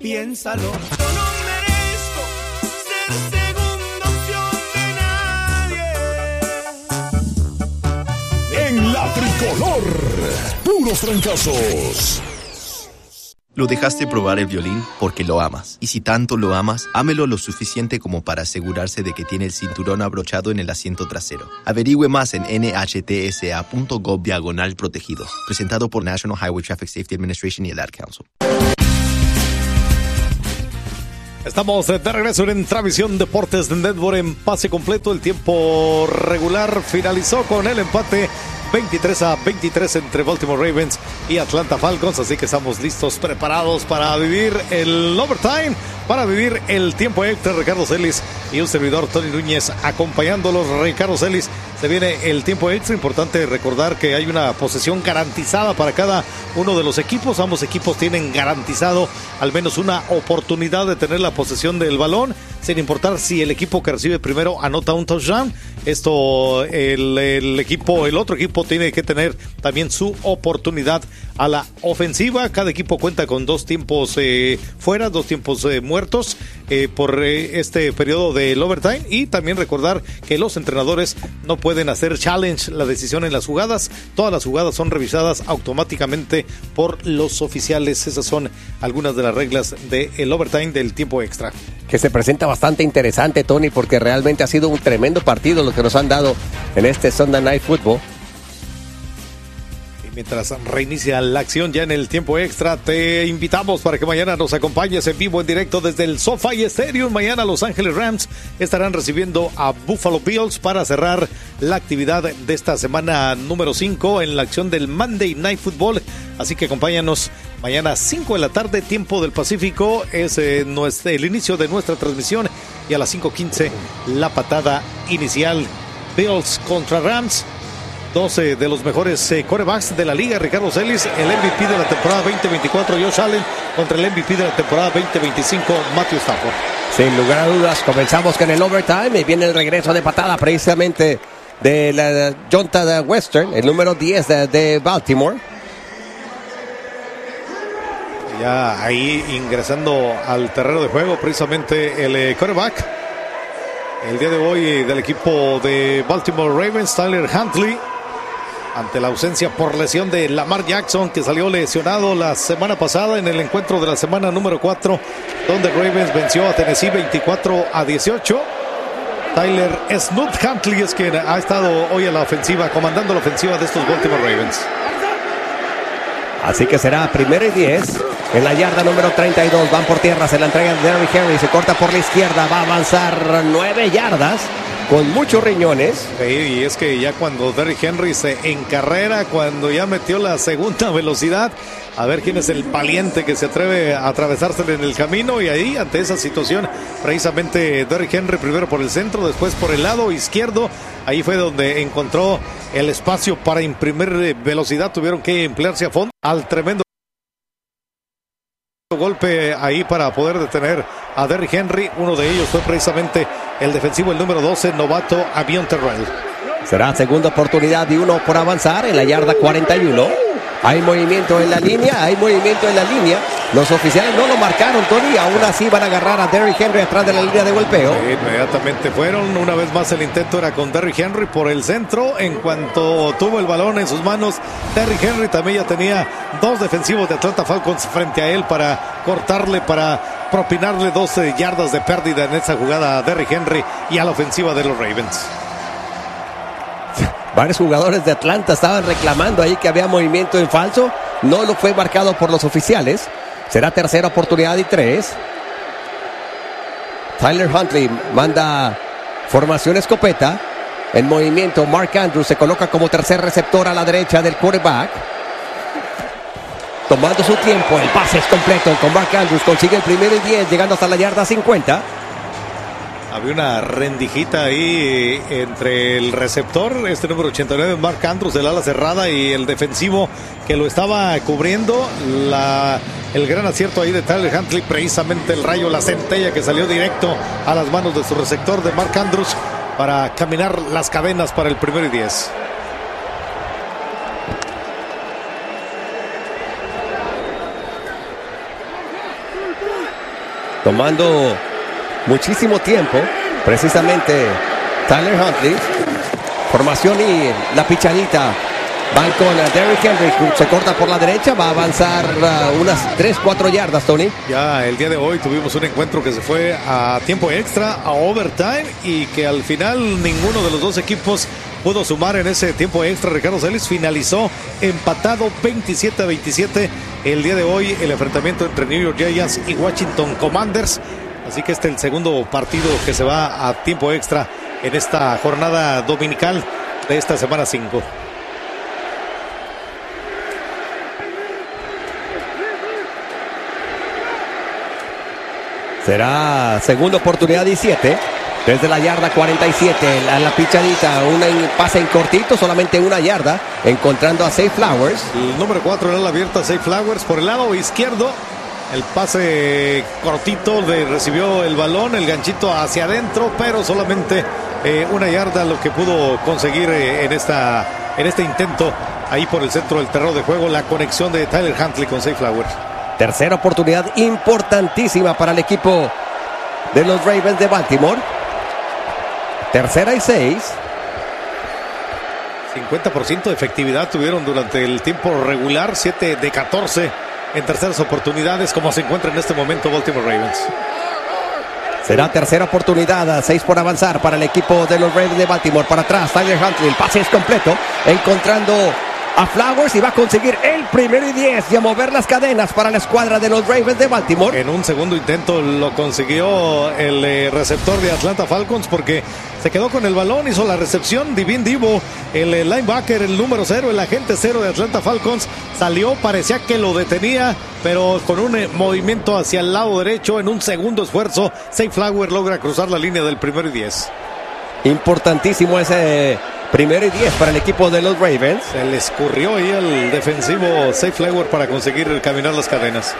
Piénsalo. Yo no merezco ser segunda opción de nadie. En la tricolor, puros fracasos. Lo dejaste probar el violín porque lo amas. Y si tanto lo amas, ámelo lo suficiente como para asegurarse de que tiene el cinturón abrochado en el asiento trasero. Averigüe más en nhtsa.gov/protegidos. Presentado por National Highway Traffic Safety Administration y el Ad Council. Estamos de regreso en Travisión Deportes de Network en pase completo. El tiempo regular finalizó con el empate 23-23 entre Baltimore Ravens y Atlanta Falcons, así que estamos listos, preparados para vivir el overtime, para vivir el tiempo extra. Ricardo Celis y un servidor, Tony Núñez, acompañándolos. Ricardo Celis, se viene el tiempo extra. Importante recordar que hay una posesión garantizada para cada uno de los equipos. Ambos equipos tienen garantizado al menos una oportunidad de tener la posesión del balón, sin importar si el equipo que recibe primero anota un touchdown. Esto, el otro equipo tiene que tener también su oportunidad a la ofensiva. Cada equipo cuenta con 2 tiempos fuera, 2 tiempos muertos por este periodo del overtime. Y también recordar que los entrenadores no pueden hacer challenge la decisión en las jugadas. Todas las jugadas son revisadas automáticamente por los oficiales. Esas son algunas de las reglas del overtime, del tiempo extra. Que se presenta bastante interesante, Tony, porque realmente ha sido un tremendo partido lo que nos han dado en este Sunday Night Football. Y mientras reinicia la acción ya en el tiempo extra, te invitamos para que mañana nos acompañes en vivo, en directo desde el SoFi Stadium. Mañana Los Ángeles Rams estarán recibiendo a Buffalo Bills para cerrar la actividad de esta semana número 5 en la acción del Monday Night Football. Así que acompáñanos mañana 5 de la tarde, tiempo del Pacífico. Es el inicio de nuestra transmisión. Y a las 5:15 la patada inicial. Bills contra Rams. 12 de los mejores quarterbacks de la liga. Ricardo Celis, el MVP de la temporada 2024, Josh Allen, contra el MVP de la temporada 2025, Matthew Stafford. Sin lugar a dudas, comenzamos con el overtime y viene el regreso de patada precisamente de la Jonta de Western, el número 10 de Baltimore. Ya ahí ingresando al terreno de juego precisamente el quarterback el día de hoy del equipo de Baltimore Ravens, Tyler Huntley, ante la ausencia por lesión de Lamar Jackson, que salió lesionado la semana pasada en el encuentro de la semana número 4, donde Ravens venció a Tennessee 24-18. Tyler Snoop Huntley es quien ha estado hoy a la ofensiva, comandando la ofensiva de estos Baltimore Ravens. Así que será 1st y 10 en la yarda número 32. Van por tierra, se la entrega de Derrick Henry, se corta por la izquierda, va a avanzar 9 yardas con muchos riñones. Sí, y es que ya cuando Derrick Henry se encarrera, cuando ya metió la segunda velocidad, a ver quién es el valiente que se atreve a atravesársele en el camino. Y ahí, ante esa situación, precisamente Derrick Henry primero por el centro, después por el lado izquierdo. Ahí fue donde encontró el espacio para imprimir velocidad. Tuvieron que emplearse a fondo al tremendo golpe ahí para poder detener a Derrick Henry. Uno de ellos fue precisamente el defensivo, el número 12, novato Avion Terrell. Será segunda oportunidad y 1 por avanzar en la yarda 41. Hay movimiento en la línea, Los oficiales no lo marcaron, Tony. Aún así van a agarrar a Derrick Henry atrás de la línea de golpeo. Sí, inmediatamente fueron. Una vez más el intento era con Derrick Henry por el centro. En cuanto tuvo el balón en sus manos, Derrick Henry también ya tenía 2 defensivos de Atlanta Falcons frente a él para cortarle, para propinarle 12 yardas de pérdida en esa jugada a Derrick Henry y a la ofensiva de los Ravens. Varios jugadores de Atlanta estaban reclamando ahí que había movimiento en falso. No lo fue marcado por los oficiales. Será tercera oportunidad y 3. Tyler Huntley manda formación escopeta. En movimiento, Mark Andrews se coloca como tercer receptor a la derecha del quarterback. Tomando su tiempo, el pase es completo con Mark Andrews. Consigue el 1st y 10, llegando hasta la yarda 50. Había una rendijita ahí entre el receptor, este número 89, Mark Andrews, del ala cerrada, y el defensivo que lo estaba cubriendo. El gran acierto ahí de Tyler Huntley, precisamente el rayo, la centella que salió directo a las manos de su receptor, de Mark Andrews, para caminar las cadenas para el 1st y 10. tomando muchísimo tiempo. Precisamente Tyler Huntley. Formación y la pichadita. Van con Derrick Henry, se corta por la derecha, va a avanzar unas 3-4 yardas, Tony. Ya el día de hoy tuvimos un encuentro que se fue a tiempo extra, a overtime, y que al final ninguno de los dos equipos pudo sumar en ese tiempo extra. Ricardo Celis finalizó empatado 27-27 el día de hoy el enfrentamiento entre New York Giants y Washington Commanders. Así que este es el segundo partido que se va a tiempo extra en esta jornada dominical de esta semana 5. Será segunda oportunidad 17. Desde la yarda 47, la pichadita, un pase en cortito, solamente una yarda, encontrando a Zay Flowers. El número 4 en la abierta, Zay Flowers por el lado izquierdo. El pase cortito, recibió el balón, el ganchito hacia adentro, pero solamente una yarda lo que pudo conseguir en este intento ahí por el centro del terreno de juego. La conexión de Tyler Huntley con Zay Flowers. Tercera oportunidad importantísima para el equipo de los Ravens de Baltimore. Tercera y 6. 50% de efectividad tuvieron durante el tiempo regular. 7 de 14 en terceras oportunidades, como se encuentra en este momento Baltimore Ravens. Será tercera oportunidad, 6 por avanzar para el equipo de los Ravens de Baltimore. Para atrás, Tyler Huntley, el pase es completo, encontrando a Flowers y va a conseguir el 1-10 y a mover las cadenas para la escuadra de los Ravens de Baltimore. En un segundo intento lo consiguió el receptor de Atlanta Falcons, porque se quedó con el balón, hizo la recepción. Divin Divo, el linebacker, el número 0, el agente 0 de Atlanta Falcons, salió, parecía que lo detenía, pero con un movimiento hacia el lado derecho, en un segundo esfuerzo, Zay Flowers logra cruzar la línea del 1-10. Importantísimo ese 1-10 para el equipo de los Ravens. Se le escurrió ahí al defensivo Zay Flowers para conseguir caminar las cadenas.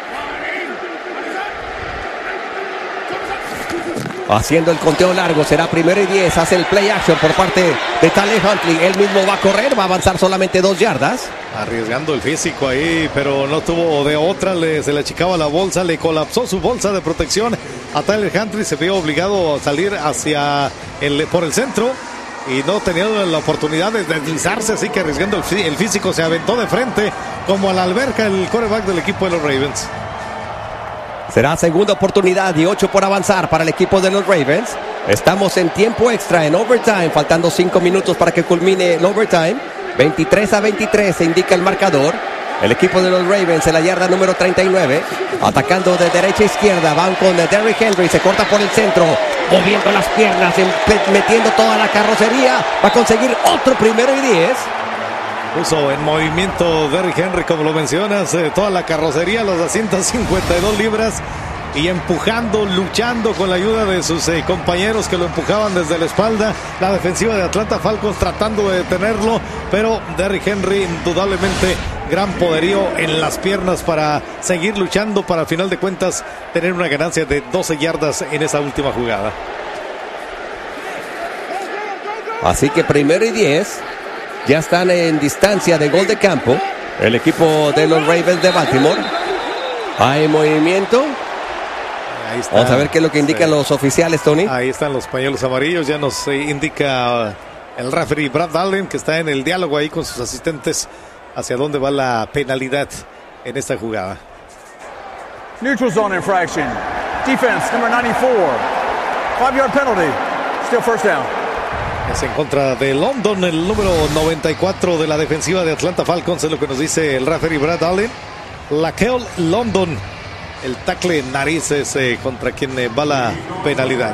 Haciendo el conteo largo, será 1-10, hace el play action por parte de Tyler Huntley. Él mismo va a correr, va a avanzar solamente 2 yardas. Arriesgando el físico ahí, pero no tuvo de otra, se le achicaba la bolsa, le colapsó su bolsa de protección a Tyler Huntley. Se vio obligado a salir por el centro y no tenía la oportunidad de deslizarse, así que arriesgando el físico se aventó de frente como a la alberca el quarterback del equipo de los Ravens. Será segunda oportunidad y 8 por avanzar para el equipo de los Ravens. Estamos en tiempo extra, en overtime, faltando 5 minutos para que culmine el overtime. 23-23 se indica el marcador. El equipo de los Ravens en la yarda número 39, atacando de derecha a izquierda, van con Derrick Henry, se corta por el centro, moviendo las piernas, metiendo toda la carrocería, va a conseguir otro 1-10. Puso en movimiento Derrick Henry, como lo mencionas, toda la carrocería, los 252 libras, y empujando, luchando con la ayuda de sus compañeros que lo empujaban desde la espalda. La defensiva de Atlanta Falcons tratando de detenerlo, pero Derrick Henry indudablemente gran poderío en las piernas para seguir luchando, para al final de cuentas tener una ganancia de 12 yardas en esa última jugada. Así que 1-10, ya están en distancia de gol de campo el equipo de los Ravens de Baltimore. Hay movimiento. Ahí está. Vamos a ver qué es lo que indican los oficiales, Tony. Ahí están los pañuelos amarillos, ya nos indica el referee Brad Allen, que está en el diálogo ahí con sus asistentes hacia dónde va la penalidad en esta jugada. Neutral zone infraction. Defense number 94. 5-yard penalty. Still first down. Es en contra de London, el número 94 de la defensiva de Atlanta Falcons, es lo que nos dice el referee Brad Allen. Laquel London, el tackle narices contra quien va la penalidad.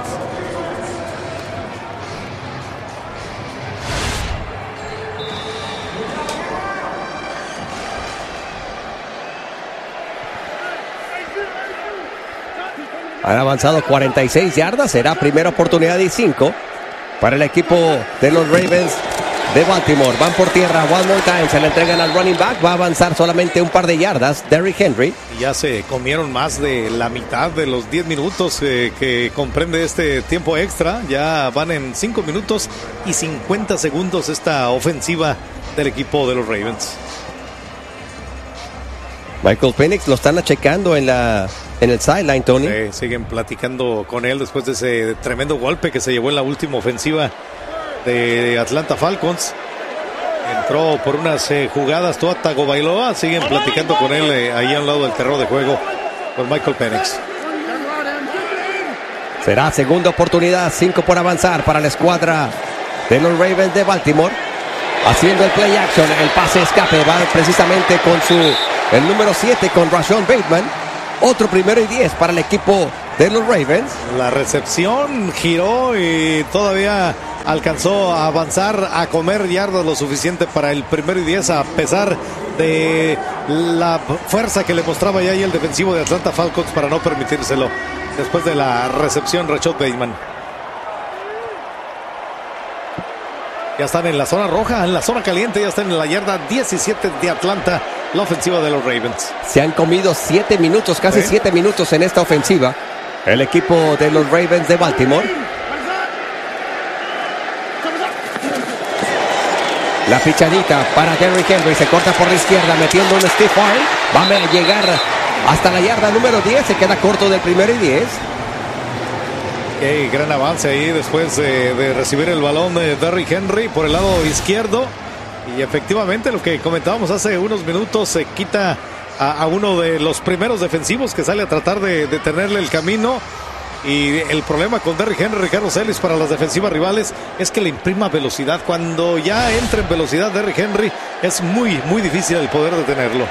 Han avanzado 46 yardas, será primera oportunidad y 5 para el equipo de los Ravens de Baltimore. Van por tierra, one more time, se le entregan al running back, va a avanzar solamente un par de yardas, Derrick Henry. Y ya se comieron más de la mitad de los 10 minutos que comprende este tiempo extra. Ya van en 5 minutos y 50 segundos esta ofensiva del equipo de los Ravens. Michael Penix lo están achecando en en el sideline, Tony. Siguen platicando con él después de ese tremendo golpe que se llevó en la última ofensiva de Atlanta Falcons. Entró por unas jugadas Tua Tagovailoa. Siguen platicando con él ahí a un lado del terreno de juego con Michael Penix. Será segunda oportunidad, 5 por avanzar para la escuadra de los Ravens de Baltimore. Haciendo el play action, el pase escape, va precisamente con el número 7 con Rashon Bateman. Otro 1st y 10 para el equipo de los Ravens. La recepción giró y todavía alcanzó a avanzar, a comer yardas lo suficiente para el 1st y 10, a pesar de la fuerza que le mostraba ya ahí el defensivo de Atlanta Falcons para no permitírselo. Después de la recepción, Rashon Bateman. Ya están en la zona roja, en la zona caliente, ya están en la yarda 17 de Atlanta, la ofensiva de los Ravens. Se han comido 7 minutos, casi 7 minutos en esta ofensiva. El equipo de los Ravens de Baltimore. La pichadita para Derrick Henry, se corta por la izquierda, metiendo un stiff arm. Va a llegar hasta la yarda número 10, se queda corto del 1st y 10. Gran avance ahí después de recibir el balón de Derrick Henry por el lado izquierdo. Y efectivamente lo que comentábamos hace unos minutos, se quita a uno de los primeros defensivos que sale a tratar de detenerle el camino. Y el problema con Derrick Henry, Ricardo Celis, para las defensivas rivales es que le imprima velocidad. Cuando ya entra en velocidad Derrick Henry, es muy difícil el poder detenerlo.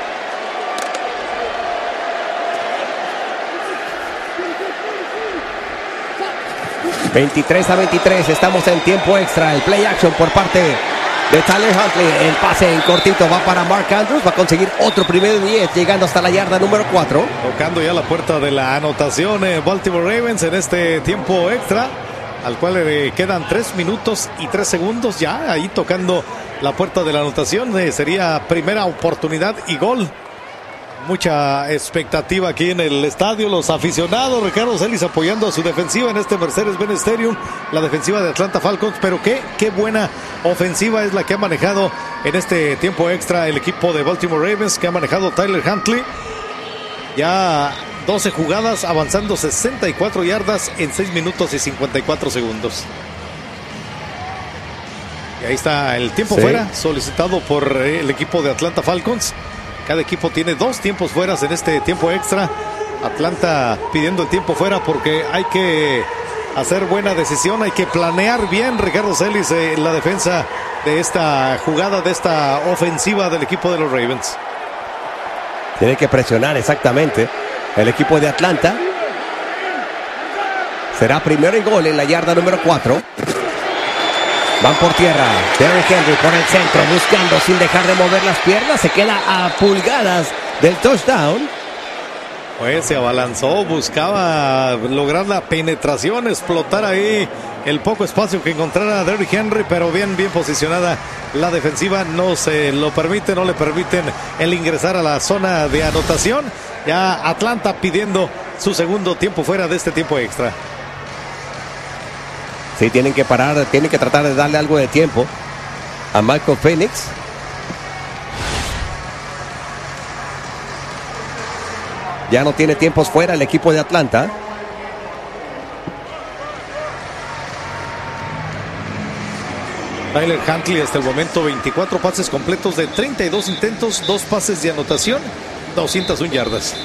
...23-23, estamos en tiempo extra. El play action por parte de Tyler Huntley. El pase en cortito va para Mark Andrews. Va a conseguir otro 1st y 10, llegando hasta la yarda número 4. Tocando ya la puerta de la anotación Baltimore Ravens en este tiempo extra, al cual le quedan 3 minutos y 3 segundos ya. Ahí tocando la puerta de la anotación. Sería primera oportunidad y gol. Mucha expectativa aquí en el estadio. Los aficionados, Ricardo Celis, apoyando a su defensiva en este Mercedes-Benz Stadium, la defensiva de Atlanta Falcons. Pero qué buena ofensiva es la que ha manejado en este tiempo extra el equipo de Baltimore Ravens, que ha manejado Tyler Huntley. Ya 12 jugadas, avanzando 64 yardas en 6 minutos y 54 segundos. Y ahí está el tiempo fuera, solicitado por el equipo de Atlanta Falcons. Cada equipo tiene 2 tiempos fuera en este tiempo extra. Atlanta pidiendo el tiempo fuera porque hay que hacer buena decisión, hay que planear bien, Ricardo Celis, la defensa de esta jugada, de esta ofensiva del equipo de los Ravens. Tiene que presionar exactamente el equipo de Atlanta. Será 1st y gol en la yarda número 4. Van por tierra, Derrick Henry por el centro, buscando sin dejar de mover las piernas, se queda a pulgadas del touchdown. Pues se abalanzó, buscaba lograr la penetración, explotar ahí el poco espacio que encontrara Derrick Henry, pero bien posicionada la defensiva, no se lo permite, no le permiten el ingresar a la zona de anotación. Ya Atlanta pidiendo su segundo tiempo fuera de este tiempo extra. Sí, tienen que parar, tienen que tratar de darle algo de tiempo a Michael Penix. Ya no tiene tiempos fuera el equipo de Atlanta. Tyler Huntley hasta el momento 24 pases completos de 32 intentos, 2 pases de anotación, 201 yardas.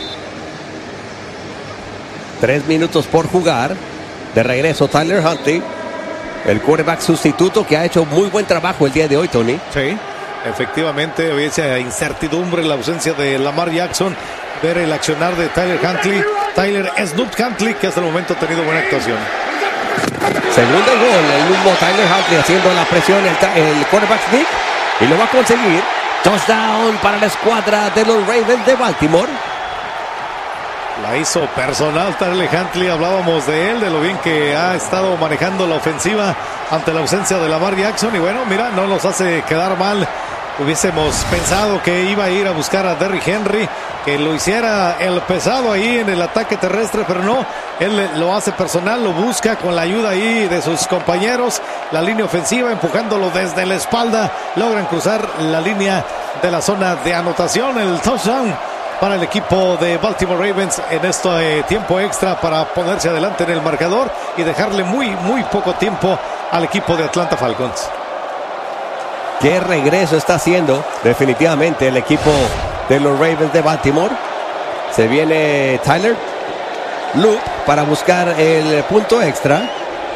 3 minutos por jugar. De regreso Tyler Huntley, el quarterback sustituto, que ha hecho muy buen trabajo el día de hoy, Tony. Sí, efectivamente, había esa incertidumbre, la ausencia de Lamar Jackson, ver el accionar de Tyler Huntley, Tyler Snoop Huntley, que hasta el momento ha tenido buena actuación. Segundo gol, el mismo Tyler Huntley haciendo la presión, el quarterback sneak, y lo va a conseguir. Touchdown para la escuadra de los Ravens de Baltimore. La hizo personal Tyler Huntley, hablábamos de él, de lo bien que ha estado manejando la ofensiva ante la ausencia de Lamar Jackson, y bueno, mira, no nos hace quedar mal. Hubiésemos pensado que iba a ir a buscar a Derrick Henry, que lo hiciera el pesado ahí en el ataque terrestre, pero no, él lo hace personal, lo busca con la ayuda ahí de sus compañeros, la línea ofensiva empujándolo desde la espalda, logran cruzar la línea de la zona de anotación, el touchdown para el equipo de Baltimore Ravens en este tiempo extra para ponerse adelante en el marcador y dejarle muy poco tiempo al equipo de Atlanta Falcons. Qué regreso está haciendo definitivamente el equipo de los Ravens de Baltimore. Se viene Tyler Loop para buscar el punto extra.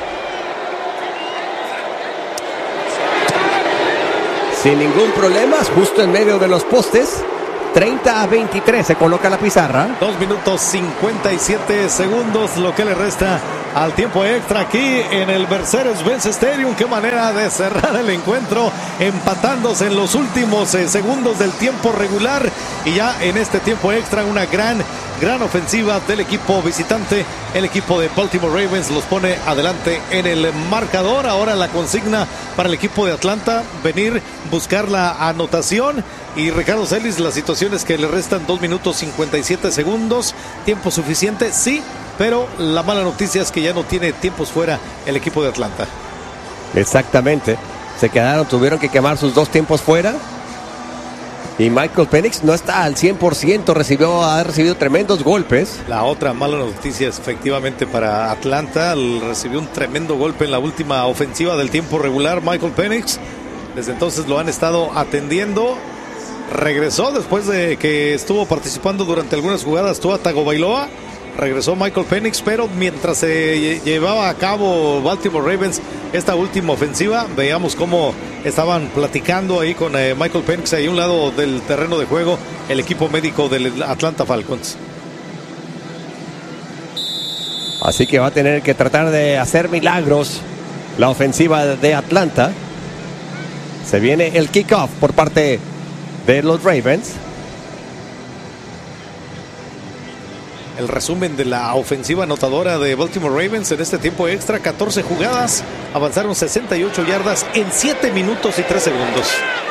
Sin ningún problema, justo en medio de los postes. 30-23 se coloca la pizarra. 2 minutos 57 segundos, lo que le resta al tiempo extra aquí en el Mercedes-Benz Stadium. Qué manera de cerrar el encuentro, empatándose en los últimos segundos del tiempo regular. Y ya en este tiempo extra una gran ofensiva del equipo visitante. El equipo de Baltimore Ravens los pone adelante en el marcador. Ahora la consigna para el equipo de Atlanta, venir, buscar la anotación. Y Ricardo Celis, la situación es que le restan 2 minutos 57 segundos. Tiempo suficiente, sí, pero la mala noticia es que ya no tiene tiempos fuera el equipo de Atlanta. Exactamente. Tuvieron que quemar sus 2 tiempos fuera. Y Michael Penix no está al 100%, ha recibido tremendos golpes. La otra mala noticia es efectivamente para Atlanta. Recibió un tremendo golpe en la última ofensiva del tiempo regular Michael Penix. Desde entonces lo han estado atendiendo. Regresó después de que estuvo participando durante algunas jugadas Tua Tagovailoa. Regresó Michael Penix, pero mientras se llevaba a cabo Baltimore Ravens esta última ofensiva, veíamos cómo estaban platicando ahí con Michael Penix ahí a un lado del terreno de juego el equipo médico del Atlanta Falcons. Así que va a tener que tratar de hacer milagros la ofensiva de Atlanta. Se viene el kickoff por parte de los Ravens. El resumen de la ofensiva anotadora de Baltimore Ravens en este tiempo extra: 14 jugadas, avanzaron 68 yardas en 7 minutos y 3 segundos.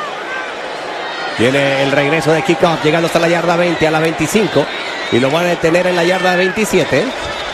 Viene el regreso de kickoff, llegando hasta la yarda 20, a la 25, y lo van a detener en la yarda 27.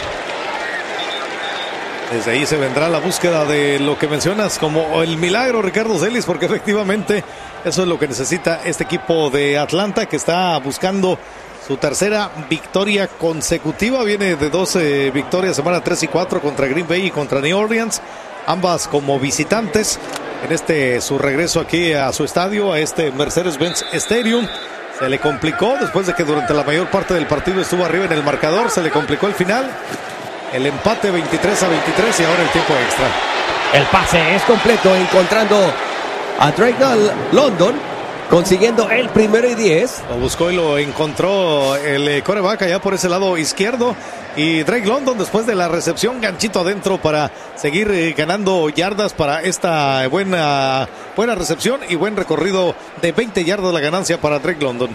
Desde ahí se vendrá la búsqueda de lo que mencionas como el milagro, Ricardo Celis, porque efectivamente eso es lo que necesita este equipo de Atlanta, que está buscando su tercera victoria consecutiva. Viene de 12 victorias, semana 3 y 4 contra Green Bay y contra New Orleans, ambas como visitantes. En su regreso aquí a su estadio, a este Mercedes-Benz Stadium, se le complicó después de que durante la mayor parte del partido estuvo arriba en el marcador. Se le complicó el final, el empate 23-23 y ahora el tiempo extra. El pase es completo, encontrando a Drake London, consiguiendo el 1-y-10. Lo buscó y lo encontró el quarterback allá por ese lado izquierdo. Y Drake London, después de la recepción, ganchito adentro para seguir ganando yardas para esta buena recepción y buen recorrido de 20 yardas la ganancia para Drake London.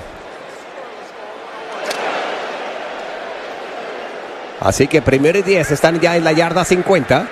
Así que 1-y-10, están ya en la yarda 50.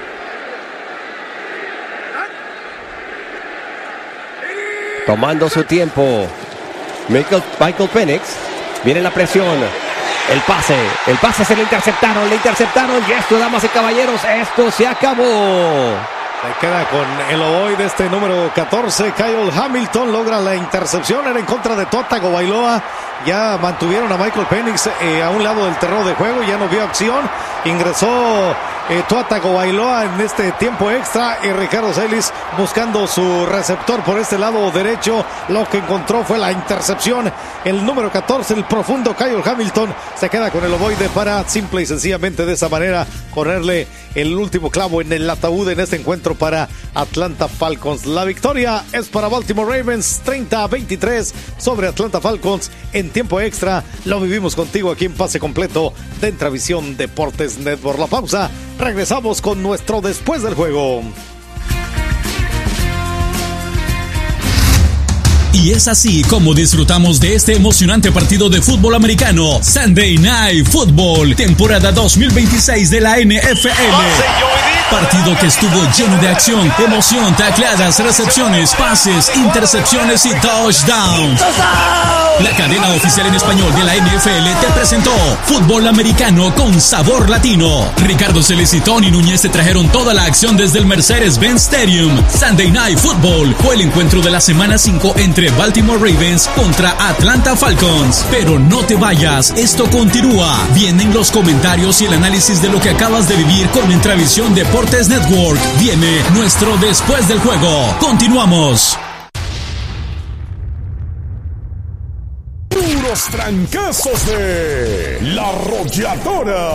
Tomando su tiempo Michael Penix. Viene la presión. El pase se le interceptaron. Y esto, damas y caballeros, esto se acabó. Se queda con el ovoide número 14. Kyle Hamilton logra la intercepción. Era en contra de Tua Tagovailoa. Ya mantuvieron a Michael Penix a un lado del terreno de juego. Ya no vio acción. Ingresó Tua Tagovailoa en este tiempo extra. Y Ricardo Celis buscando su receptor por este lado derecho. Lo que encontró fue la intercepción. El número 14, el profundo Kyle Hamilton, se queda con el ovoide para simple y sencillamente de esa manera ponerle el último clavo en el ataúd en este encuentro para Atlanta Falcons. La victoria es para Baltimore Ravens, 30-23 sobre Atlanta Falcons en tiempo extra. Lo vivimos contigo aquí en Pase Completo de Entravisión Deportes Network. La pausa, regresamos con nuestro después del juego. Y es así como disfrutamos de este emocionante partido de fútbol americano, Sunday Night Football, temporada 2026 de la NFL. Partido que estuvo lleno de acción, emoción, tacleadas, recepciones, pases, intercepciones y touchdowns. La cadena oficial en español de la NFL te presentó fútbol americano con sabor latino. Ricardo Celis y Tony Núñez te trajeron toda la acción desde el Mercedes-Benz Stadium. Sunday Night Football fue el encuentro de la semana 5 entre entre Baltimore Ravens contra Atlanta Falcons. Pero no te vayas, esto continúa. Vienen los comentarios y el análisis de lo que acabas de vivir con Intravisión Deportes Network. Viene nuestro Después del Juego. Continuamos. Puros trancazos de La Arrolladora.